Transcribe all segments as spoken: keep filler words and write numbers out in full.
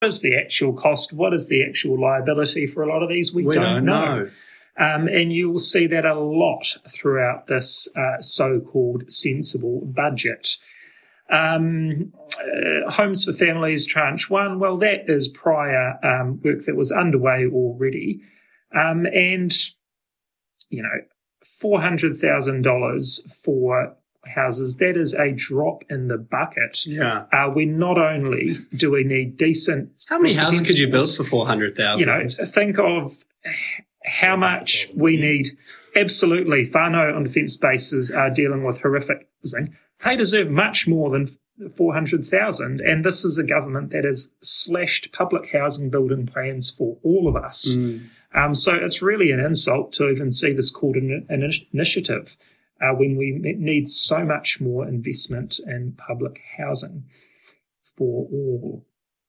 is the actual cost? What is the actual liability for a lot of these? We, we don't, don't know. know. Um, and you will see that a lot throughout this uh, so-called sensible budget. Um, uh, Homes for Families Tranche one, well, that is prior um, work that was underway already. Um, and, you know, four hundred thousand dollars for houses, that is a drop in the bucket. Yeah. Uh, we not only do we need decent... How many houses could you build for four hundred thousand dollars? You know, think of how much we need. Absolutely. Whānau on defence bases are dealing with horrific things. They deserve much more than four hundred thousand. And this is a government that has slashed public housing building plans for all of us. Mm. Um, so it's really an insult to even see this called an, an initiative uh, when we need so much more investment in public housing for all.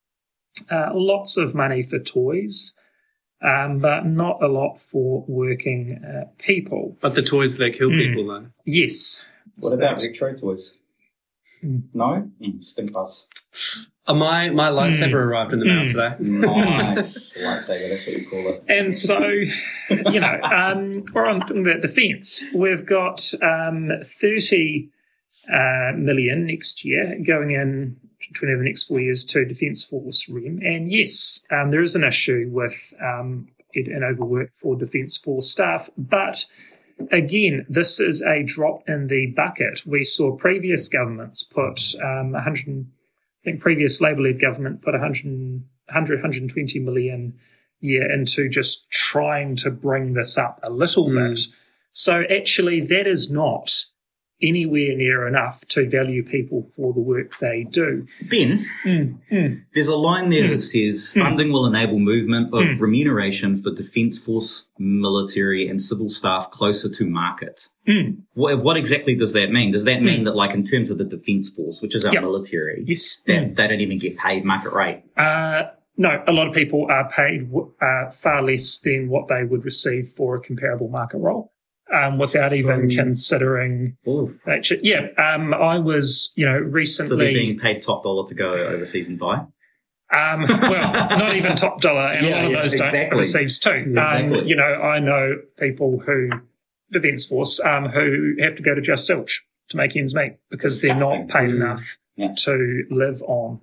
Uh, lots of money for toys. Um, but not a lot for working uh, people. But the toys that kill Mm. people, though. Yes. What So- about retro toys? Mm. No? Mm, stink buzz. Uh, my my lightsaber Mm. arrived in the mail Mm. today. Nice. Lightsaber, that's what you call it. And so, you know, um, we're on talking about defence. We've got um, thirty uh, million next year going in between the next four years to Defence Force R E M. And yes, um, there is an issue with um, an overwork for Defence Force staff. But again, this is a drop in the bucket. We saw previous governments put um, one hundred, I think previous Labour-led government put one hundred, one hundred, one hundred twenty million year into just trying to bring this up a little Mm. bit. So actually that is not anywhere near enough to value people for the work they do. Ben, Mm, mm, there's a line there Mm. that says Mm. funding will enable movement of Mm. remuneration for Defence Force, military and civil staff closer to market. mm. What, what exactly does that mean? Does that mean Mm. that, like, in terms of the Defence Force, which is our Yep. military, Yes. that they don't even get paid market rate? Uh, no, a lot of people are paid uh, far less than what they would receive for a comparable market role. Um, without So- even considering, Oh, actually, yeah. Um, I was, you know, so they're recently. being paid top dollar to go overseas and die? Um, well, not even top dollar, and Yeah, a lot yeah, of those exactly. don't overseas too. Exactly. Um, you know, I know people who Defence Force um, who have to go to Just Silch to make ends meet because they're Disgusting. not paid Mm. enough Yeah. to live on.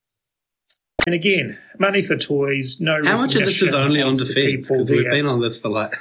And again, money for toys, no. How much of this is recognition only on of the defence? people Because we've there. been on this for like...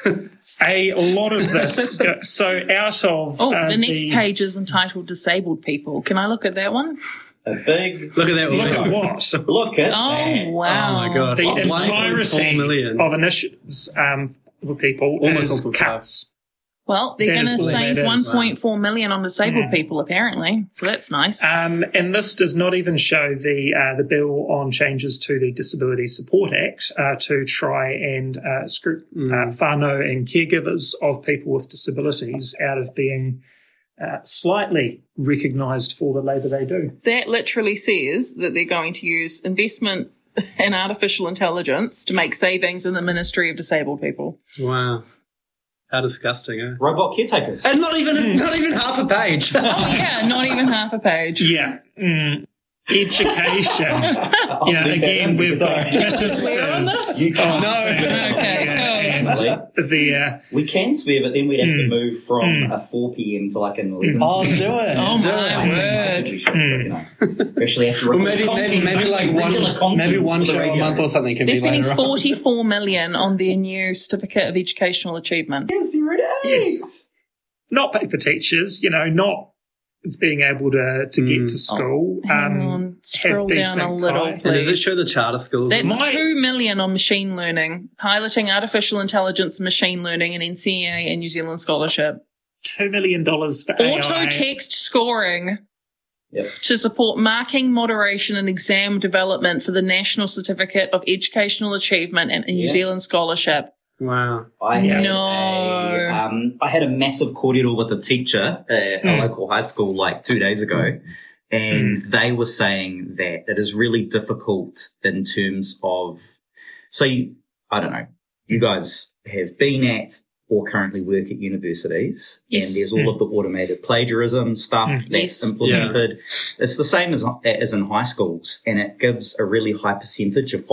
A lot of this. So out of Oh, uh, the next page is entitled Disabled People. Can I look at that one? A big... Look at that Look one. at what Look at Oh, that. wow. Oh, my God. the one point four entirety million. of initiatives um, for people Almost is one point five. cuts. Well, they're That going is to all save that is. one point four million on disabled Yeah. people, apparently. So that's nice. Um, and this does not even show the uh, the bill on changes to the Disability Support Act uh, to try and uh, screw Mm. uh, whānau and caregivers of people with disabilities out of being uh, slightly recognised for the labour they do. That literally says that they're going to use investment in artificial intelligence to make savings in the Ministry of Disabled People. Wow. How disgusting, eh? Robot caretakers. And not even not even half a page. Oh, yeah, not even half a page. Yeah. Mm. Education. I'll you know, leave that again, in we've because got I- Can we swear on this? You can't. No. Okay, Yeah, cool. and the uh, We can swear, but then we'd have to Mm. move from Mm. a four p.m. to like an eleven. Oh, do it. Oh, do my it. word. We should, but, you know, we actually have to Well, record maybe, maybe, content, maybe like regular one, content maybe one for the show a radio. month or something can They're be spending later on. forty-four million on their new certificate of educational achievement. Yeah, zero to eight. Yes. not paid for teachers, you know, not it's being able to, to get Mm. to school. Hang um, on, scroll have down decent a little, pay. And does it please. show the charter schools? That's My- two million on machine learning, piloting artificial intelligence, machine learning, and N C A A and New Zealand scholarship. Two million dollars for A I. Auto text scoring Yep. to support marking, moderation, and exam development for the National Certificate of Educational Achievement and a New Yeah. Zealand scholarship. Wow. I had No. a, um, I had a massive cordial with a teacher at Mm. a local high school like two days ago, and they were saying that it is really difficult in terms of, so you, I don't know, you guys have been at or currently work at universities. Yes. And there's all of the automated plagiarism stuff Mm. that's Yes. implemented. It's the same as, as in high schools, and it gives a really high percentage of